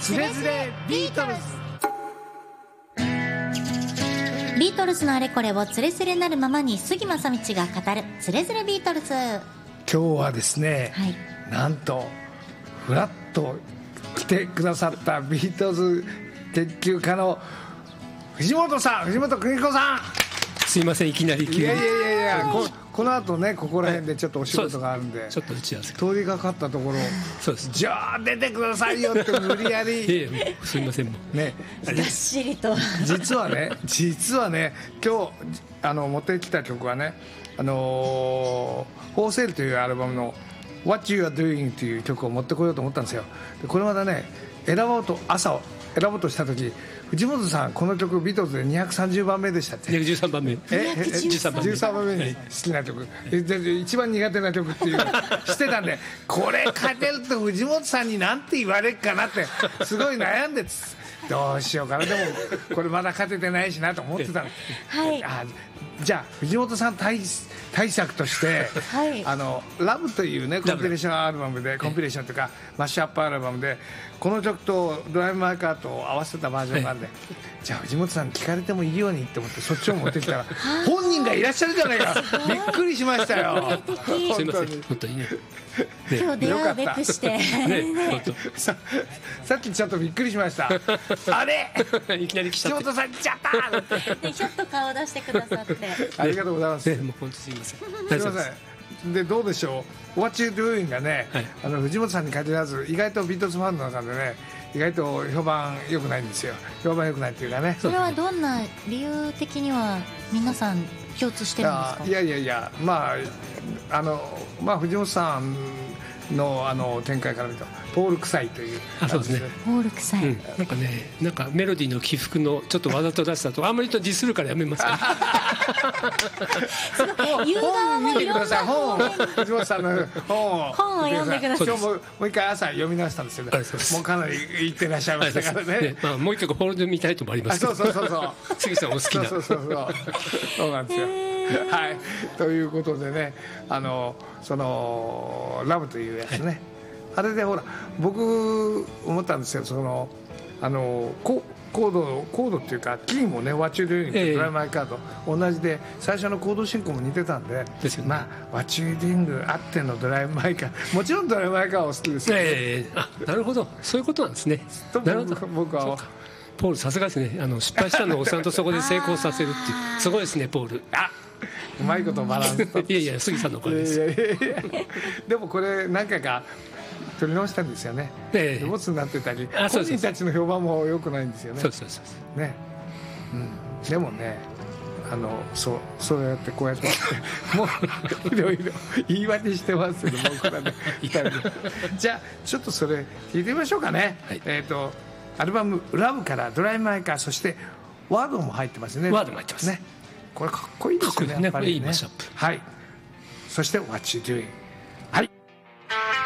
つれづれビートルズ。 ビートルズのあれこれをつれづれなるままに杉正道が語るつれづれビートルズ。 今日はですね、はい、なんとフラッと来てくださったビートルズ研究家の藤本さん、藤本邦子さん。 すいません、いきなり急に。 いやこの後ね、ここら辺でちょっとお仕事があるんで、 ちょっと打ち合わせ通りがかったところ、 そうです、 じゃあ出てくださいよって無理やりすいませんもうね、 がっしりと実はね今日持ってきた曲はね、フォーセールというアルバムの What You Are Doing という曲を持ってこようと思ったんですよ。でこれまたね、朝を選ぼうとした時、藤本さんこの曲ビートルズで230番目でしたって。 13番目 13番目に好きな曲、一番苦手な曲っていうしてたんで、これ勝てると藤本さんになんて言われるかなってすごい悩んでどうしようかな。でもこれまだ勝ててないしなと思ってたの、はい、じゃあ藤本さん対策として、はい、ラブというねコンピレーションアルバムで、コンピレーションというかマッシュアップアルバムでこの曲とドライブ・マイ・カーと合わせたバージョンなんで、じゃあ藤本さん聞かれてもいいようにって思ってそっちを持ってきたら本人がいらっしゃるじゃないか。びっくりしましたよ。 すいません、本当にね、 今日出会うべくしてさっきちょっとびっくりしました。あれいきなり来ちゃって、 藤本さん来ちゃったってひょっと顔出してくださってありがとうございます。 もう本当すいません。 すいません。でどうでしょう、 What You Doing がね、はい、藤本さんに限らず意外とビートルズファンの中でね、意外と評判良くないんですよ。評判良くないっていうかね。 それはどんな理由的には皆さん共通してるんですか？ いやまあ藤本さんの展開から見るとポール臭いという。 そうですね、 ポール臭い、 なんかメロディーの起伏のちょっとわざと出したとあんまりとディスるからやめますか。 言う側もいろんな藤本さんの本を読んでください。 今日もう一回朝読み直したんですよね。もうかなり言ってらっしゃいましたからね。 もう一曲ホールで見たいともありますけど。 そう杉さんお好きな。 そうなんですよ。はい、ということでね、そのラブというやつね、あれでほら僕思ったんですよ、コードっていうかキーもね、What You Doing とドライブ・マイ・カーと同じで最初のコード進行も似てたんで、まあ What You Doing あってのドライブ・マイ・カー、もちろんドライブ・マイ・カーは好きですよ。 なるほど、そういうことなんですね。なるほど、 僕はポールさすがですね。失敗したのをちゃんとそこで成功させるっていうすごいですね、ポール。 うまいことバランスといや杉さんの声です。 でもこれ何回か取り直したんですよね。ボツになってたり、本人たちの評判も良くないんですよね。 そうね、でもね、そうやってこうやってもういろいろ言い訳してますけど、僕らね2人でじゃあちょっとそれ聞いてみましょうかね。はい、アルバム「ラブ」から「ドライブ・マイ・カー」、そしてワードも入ってますね。 ワードも入ってますね。これかっこいいですよね、 やっぱりね。 いいマッシュアップ。はい。そして「What You Doing」。